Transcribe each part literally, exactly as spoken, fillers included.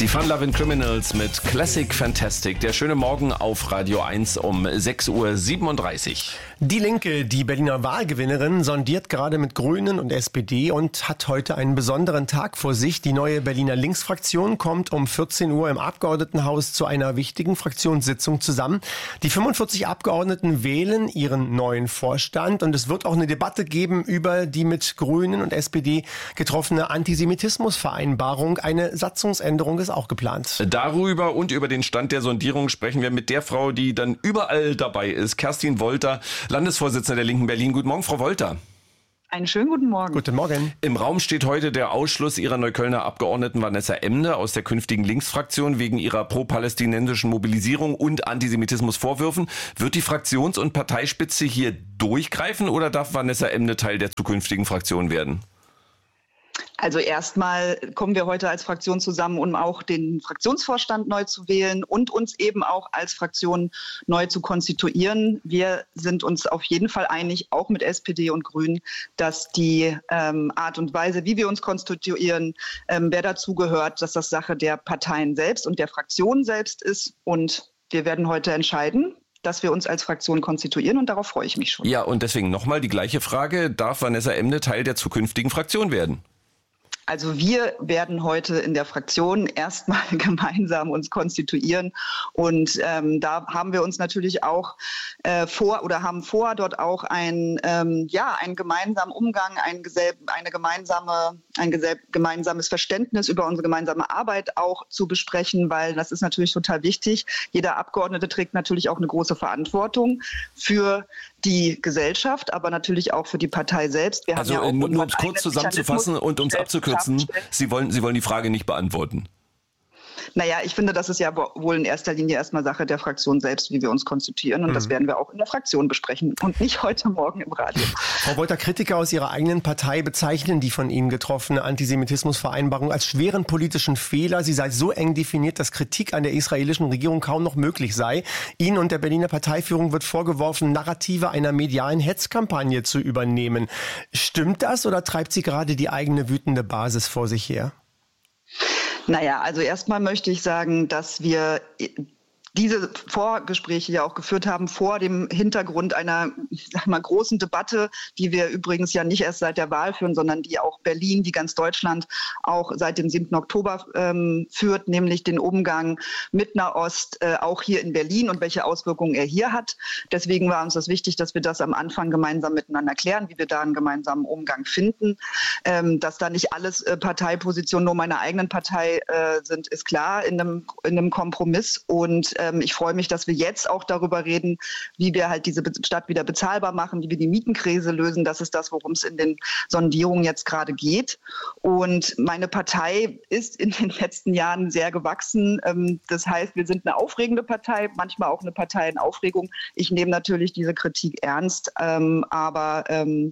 Die Fun Lovin' Criminals mit Classic Fantastic. Der schöne Morgen auf Radio eins um sechs Uhr siebenunddreißig. Die Linke, die Berliner Wahlgewinnerin, sondiert gerade mit Grünen und S P D und hat heute einen besonderen Tag vor sich. Die neue Berliner Linksfraktion kommt um vierzehn Uhr im Abgeordnetenhaus zu einer wichtigen Fraktionssitzung zusammen. Die fünfundvierzig Abgeordneten wählen ihren neuen Vorstand und es wird auch eine Debatte geben über die mit Grünen und S P D getroffene Antisemitismusvereinbarung. Eine Satzungsänderung ist auch geplant. Darüber und über den Stand der Sondierung sprechen wir mit der Frau, die dann überall dabei ist. Kerstin Wolter, Landesvorsitzende der Linken Berlin. Guten Morgen, Frau Wolter. Einen schönen guten Morgen. Guten Morgen. Im Raum steht heute der Ausschluss ihrer Neuköllner Abgeordneten Vanessa Emde aus der künftigen Linksfraktion wegen ihrer pro-palästinensischen Mobilisierung und Antisemitismusvorwürfen. Wird die Fraktions- und Parteispitze hier durchgreifen oder darf Vanessa Emde Teil der zukünftigen Fraktion werden? Also erstmal kommen wir heute als Fraktion zusammen, um auch den Fraktionsvorstand neu zu wählen und uns eben auch als Fraktion neu zu konstituieren. Wir sind uns auf jeden Fall einig, auch mit S P D und Grünen, dass die ähm, Art und Weise, wie wir uns konstituieren, ähm, wer dazugehört, dass das Sache der Parteien selbst und der Fraktionen selbst ist. Und wir werden heute entscheiden, dass wir uns als Fraktion konstituieren, und darauf freue ich mich schon. Ja, und deswegen nochmal die gleiche Frage. Darf Vanessa Emde Teil der zukünftigen Fraktion werden? Also wir werden heute in der Fraktion erstmal gemeinsam uns konstituieren und ähm, da haben wir uns natürlich auch äh, vor oder haben vor, dort auch ein ähm, ja einen gemeinsamen Umgang, ein gesel- eine gemeinsame ein gesel- gemeinsames Verständnis über unsere gemeinsame Arbeit auch zu besprechen, weil das ist natürlich total wichtig. Jeder Abgeordnete trägt natürlich auch eine große Verantwortung für die Gesellschaft, aber natürlich auch für die Partei selbst. Wir also haben ja auch nur, nur um es kurz zusammenzufassen und um es abzukürzen, Sie wollen, Sie wollen die Frage nicht beantworten. Naja, ich finde, das ist ja wohl in erster Linie erstmal Sache der Fraktion selbst, wie wir uns konstituieren. Und mhm. das werden wir auch in der Fraktion besprechen und nicht heute Morgen im Radio. Frau Wolter, Kritiker aus Ihrer eigenen Partei bezeichnen die von Ihnen getroffene Antisemitismusvereinbarung als schweren politischen Fehler. Sie sei so eng definiert, dass Kritik an der israelischen Regierung kaum noch möglich sei. Ihnen und der Berliner Parteiführung wird vorgeworfen, Narrative einer medialen Hetzkampagne zu übernehmen. Stimmt das oder treibt sie gerade die eigene wütende Basis vor sich her? Naja, also erstmal möchte ich sagen, dass wir diese Vorgespräche ja auch geführt haben vor dem Hintergrund einer, ich sag mal, großen Debatte, die wir übrigens ja nicht erst seit der Wahl führen, sondern die auch Berlin, die ganz Deutschland auch seit dem siebten Oktober ähm, führt, nämlich den Umgang mit Nahost, äh, auch hier in Berlin und welche Auswirkungen er hier hat. Deswegen war uns das wichtig, dass wir das am Anfang gemeinsam miteinander klären, wie wir da einen gemeinsamen Umgang finden. Ähm, dass da nicht alles äh, Parteipositionen nur meiner eigenen Partei äh, sind, ist klar in einem, in einem Kompromiss. Und ich freue mich, dass wir jetzt auch darüber reden, wie wir halt diese Stadt wieder bezahlbar machen, wie wir die Mietenkrise lösen. Das ist das, worum es in den Sondierungen jetzt gerade geht. Und meine Partei ist in den letzten Jahren sehr gewachsen. Das heißt, wir sind eine aufregende Partei, manchmal auch eine Partei in Aufregung. Ich nehme natürlich diese Kritik ernst, aber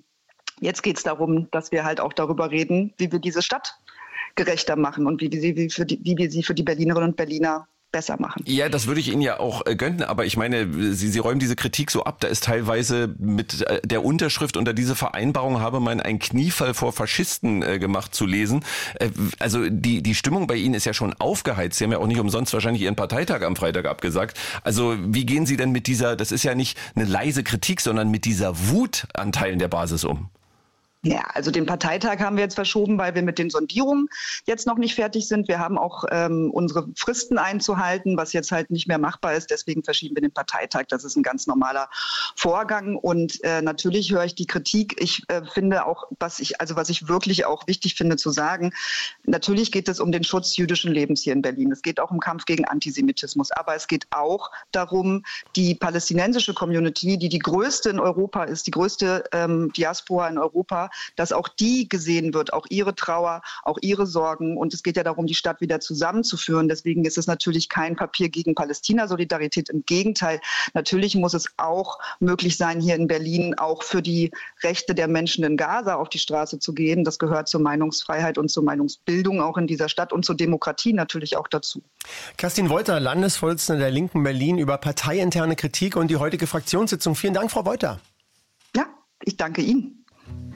jetzt geht es darum, dass wir halt auch darüber reden, wie wir diese Stadt gerechter machen und wie wir sie für die, wie wir sie für die Berlinerinnen und Berliner besser machen. Ja, das würde ich Ihnen ja auch äh, gönnen, aber ich meine, Sie, Sie räumen diese Kritik so ab, da ist teilweise mit äh, der Unterschrift unter diese Vereinbarung habe man einen Kniefall vor Faschisten äh, gemacht zu lesen. Äh, also die, die Stimmung bei Ihnen ist ja schon aufgeheizt. Sie haben ja auch nicht umsonst wahrscheinlich Ihren Parteitag am Freitag abgesagt. Also wie gehen Sie denn mit dieser, das ist ja nicht eine leise Kritik, sondern mit dieser Wut an Teilen der Basis um? Ja, also den Parteitag haben wir jetzt verschoben, weil wir mit den Sondierungen jetzt noch nicht fertig sind. Wir haben auch ähm, unsere Fristen einzuhalten, was jetzt halt nicht mehr machbar ist. Deswegen verschieben wir den Parteitag. Das ist ein ganz normaler Vorgang. Und äh, natürlich höre ich die Kritik. Ich äh, finde auch, was ich, also was ich wirklich auch wichtig finde zu sagen, natürlich geht es um den Schutz jüdischen Lebens hier in Berlin. Es geht auch um Kampf gegen Antisemitismus. Aber es geht auch darum, die palästinensische Community, die die größte in Europa ist, die größte ähm, Diaspora in Europa, dass auch die gesehen wird, auch ihre Trauer, auch ihre Sorgen. Und es geht ja darum, die Stadt wieder zusammenzuführen. Deswegen ist es natürlich kein Papier gegen Palästina-Solidarität. Im Gegenteil, natürlich muss es auch möglich sein, hier in Berlin auch für die Rechte der Menschen in Gaza auf die Straße zu gehen. Das gehört zur Meinungsfreiheit und zur Meinungsbildung auch in dieser Stadt und zur Demokratie natürlich auch dazu. Kerstin Wolter, Landesvorsitzende der Linken Berlin, über parteiinterne Kritik und die heutige Fraktionssitzung. Vielen Dank, Frau Wolter. Ja, ich danke Ihnen.